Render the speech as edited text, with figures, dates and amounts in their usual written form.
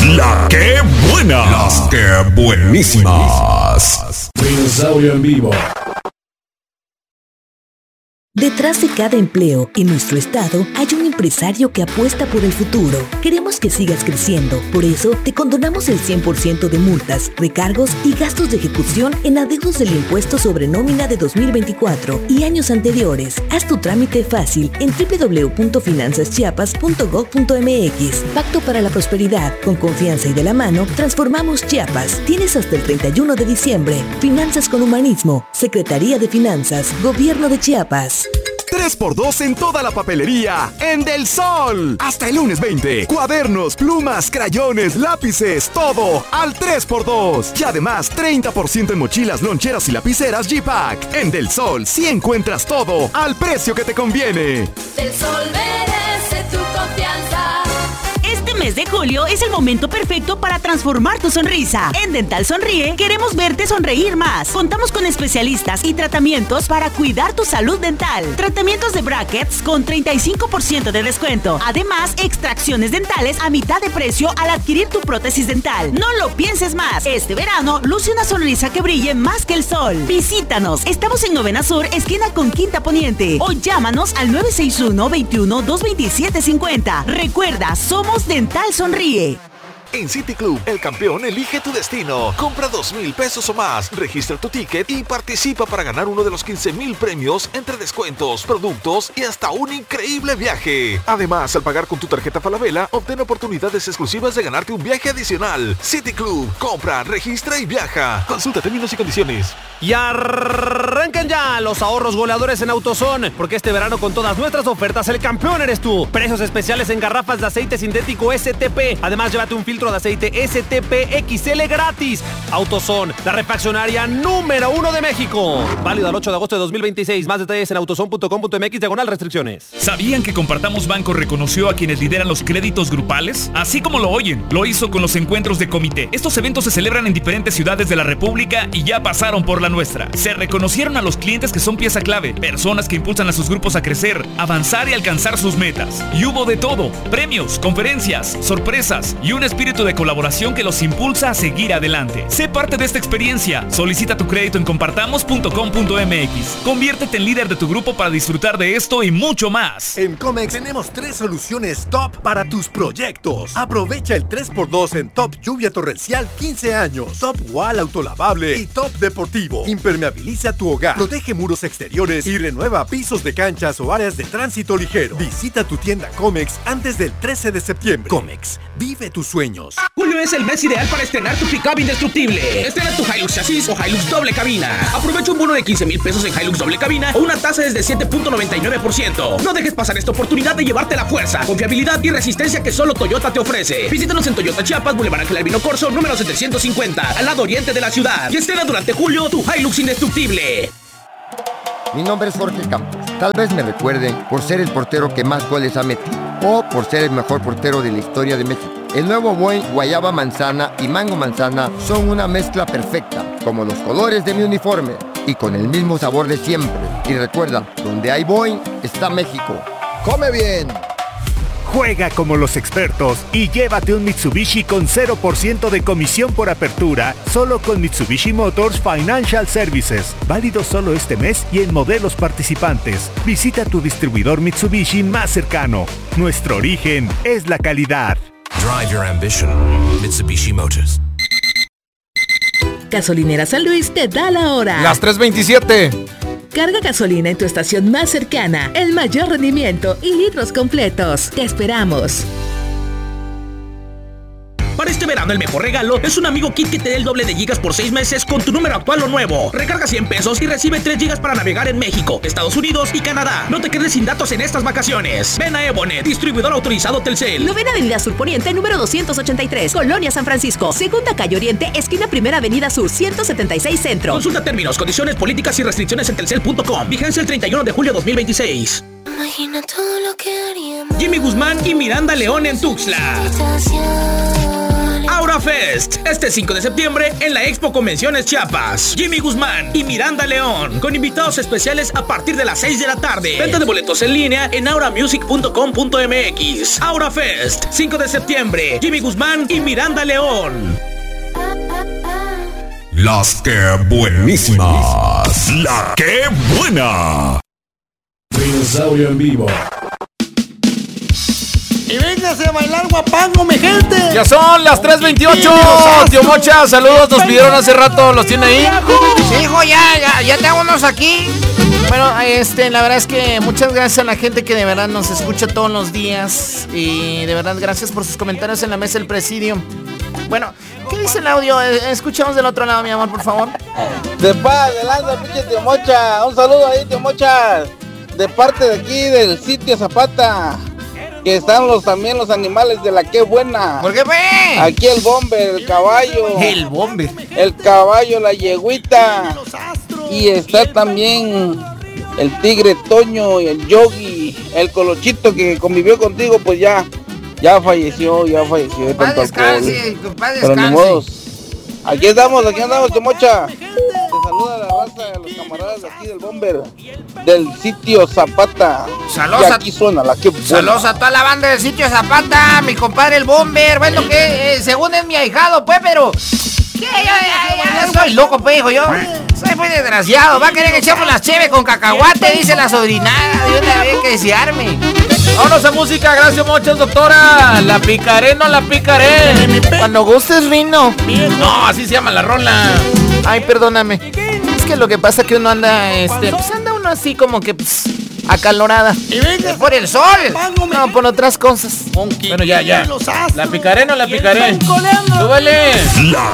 La que buena. Las que buenísimas. Dinosaurio en vivo. Detrás de cada empleo en nuestro estado hay un empresario que apuesta por el futuro. Queremos que sigas creciendo, por eso te condonamos el 100% de multas, recargos y gastos de ejecución en adeudos del impuesto sobre nómina de 2024 y años anteriores. Haz tu trámite fácil en www.finanzaschiapas.gov.mx. Pacto para la prosperidad. Con confianza y de la mano, transformamos Chiapas. Tienes hasta el 31 de diciembre. Finanzas con humanismo. Secretaría de Finanzas. Gobierno de Chiapas. 3x2 en toda la papelería en Del Sol. Hasta el lunes 20. Cuadernos, plumas, crayones, lápices, todo al 3x2. Y además 30% en mochilas, loncheras y lapiceras G-Pack. En Del Sol sí encuentras todo al precio que te conviene. Del Sol merece tu confianza. Este mes de julio es el momento perfecto para transformar tu sonrisa. En Dental Sonríe queremos verte sonreír más. Contamos con especialistas y tratamientos para cuidar tu salud dental. Tratamientos de brackets con 35% de descuento. Además, extracciones dentales a mitad de precio al adquirir tu prótesis dental. No lo pienses más. Este verano, luce una sonrisa que brille más que el sol. Visítanos. Estamos en Novena Sur, esquina con Quinta Poniente. O llámanos al 961-21-227-50. Recuerda, somos Dental Sonríe. En City Club, el campeón elige tu destino. Compra 2,000 pesos o más, registra tu ticket y participa para ganar uno de los 15,000 premios entre descuentos, productos y hasta un increíble viaje. Además, al pagar con tu tarjeta Falabella, obtén oportunidades exclusivas de ganarte un viaje adicional. City Club, compra, registra y viaja. Consulta términos y condiciones. Y arrancan ya los ahorros goleadores en AutoZone, porque este verano con todas nuestras ofertas el campeón eres tú. Precios especiales en garrafas de aceite sintético STP. Además, llévate un filtro de aceite STP XL gratis. AutoZone, la refaccionaria número 1 de México. Válido al 8 de agosto de 2026. Más detalles en autozone.com.mx/restricciones. ¿Sabían que Compartamos Banco reconoció a quienes lideran los créditos grupales? Así como lo oyen, lo hizo con los encuentros de comité. Estos eventos se celebran en diferentes ciudades de la República y ya pasaron por la nuestra. Se reconocieron a los clientes que son pieza clave, personas que impulsan a sus grupos a crecer, avanzar y alcanzar sus metas. Y hubo de todo: premios, conferencias, sorpresas y un espíritu de colaboración que los impulsa a seguir adelante. Sé parte de esta experiencia. Solicita tu crédito en compartamos.com.mx. Conviértete en líder de tu grupo para disfrutar de esto y mucho más. En Comex tenemos 3 soluciones top para tus proyectos. Aprovecha el 3x2 en Top Lluvia Torrencial 15 años, Top Wall Autolavable y Top Deportivo. Impermeabiliza tu hogar, protege muros exteriores y renueva pisos de canchas o áreas de tránsito ligero. Visita tu tienda Comex antes del 13 de septiembre. Comex, vive tus sueños. Julio es el mes ideal para estrenar tu pick-up indestructible. Estrena tu Hilux chasis o Hilux doble cabina. Aprovecha un bono de 15,000 pesos en Hilux doble cabina o una tasa desde 7.99%. No dejes pasar esta oportunidad de llevarte la fuerza, confiabilidad y resistencia que solo Toyota te ofrece. Visítanos en Toyota Chiapas, Boulevard Ángel Albino Corzo, número 750, al lado oriente de la ciudad. Y estrena durante julio tu Hilux indestructible. Mi nombre es Jorge Campos. Tal vez me recuerden por ser el portero que más goles ha metido o por ser el mejor portero de la historia de México. El nuevo Boing Guayaba Manzana y Mango Manzana son una mezcla perfecta, como los colores de mi uniforme y con el mismo sabor de siempre. Y recuerda, donde hay Boing está México. ¡Come bien! Juega como los expertos y llévate un Mitsubishi con 0% de comisión por apertura, solo con Mitsubishi Motors Financial Services. Válido solo este mes y en modelos participantes. Visita tu distribuidor Mitsubishi más cercano. Nuestro origen es la calidad. Drive your ambition. Mitsubishi Motors. Gasolinera San Luis te da la hora. Las 3:27. Carga gasolina en tu estación más cercana, el mayor rendimiento y litros completos. Te esperamos. Para este verano el mejor regalo es un amigo kit que te dé el doble de gigas por 6 meses con tu número actual o nuevo. Recarga 100 pesos y recibe 3 gigas para navegar en México, Estados Unidos y Canadá. No te quedes sin datos en estas vacaciones. Ven a Evonet, distribuidor autorizado Telcel. Novena Avenida Sur Poniente, número 283, Colonia San Francisco. Segunda Calle Oriente, esquina Primera Avenida Sur, 176 Centro. Consulta términos, condiciones, políticas y restricciones en telcel.com. Vigencia el 31 de julio 2026. Imagina todo lo que haríamos. Jimmy Guzmán y Miranda León en Tuxtla. Aura Fest. Fest, este 5 de septiembre en la Expo Convenciones Chiapas. Jimmy Guzmán y Miranda León, con invitados especiales a partir de las 6 de la tarde. Venta de boletos en línea en auramusic.com.mx. Aura Fest, 5 de septiembre, Jimmy Guzmán y Miranda León. Las que buenísimas. La que buena. Dinosaurio en vivo. Y véngase a bailar guapango, mi gente. Ya son las 3:28. Tío Mocha, saludos. Nos pidieron hace rato. ¿Los tiene ahí? Sí, hijo, ya tengo unos aquí. Bueno, la verdad es que muchas gracias a la gente que de verdad nos escucha todos los días. Y de verdad, gracias por sus comentarios en la mesa del presidio. Bueno, ¿qué dice el audio? Escuchamos del otro lado, mi amor, por favor. De paz, de lanza, pinche Tío Mocha. Un saludo ahí, Tío Mocha. De parte de aquí del sitio Zapata. Que están también los animales de la que buena. ¿Por qué, ve? Aquí el bomber, el caballo. El bomber. El caballo, la yeguita. Y está también el tigre Toño y el Yogi. El Colochito que convivió contigo, pues ya falleció de tanto alcohol. Pero ni modos. Aquí andamos, Tío Mocha. Te saluda la raza de los camaradas de aquí del bomber. Del sitio Zapata. Saludos, y aquí suena la que buena. Saludos a toda la banda del sitio Zapata, mi compadre el bomber. Bueno, que según es mi ahijado, pues, pero ¿qué? Ya soy loco, pues, hijo, yo soy muy desgraciado. Va a querer que echemos las cheves con cacahuate, dice la sobrinada. De una vez que desearme. Vámonos a música, gracias muchas, doctora. La picaré, no la picaré. Cuando gustes, Rino. No, así se llama la rola. Ay, perdóname. Es que lo que pasa es que uno anda, pues anda uno así como que, acalorada. ¿Por el sol? No, por otras cosas. Bueno, ya. La picaré, no la picaré. Súbele. La